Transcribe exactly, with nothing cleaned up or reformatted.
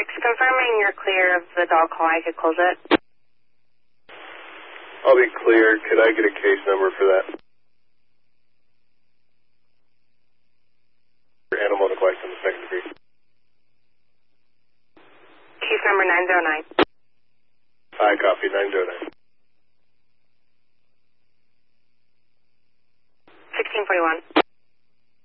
six, confirming you're clear of the dog call. I could close it. I'll be clear. Could I get a case number for that? Animal neglect in the second degree. Case number nine zero nine. I copy nine zero nine. sixteen forty-one.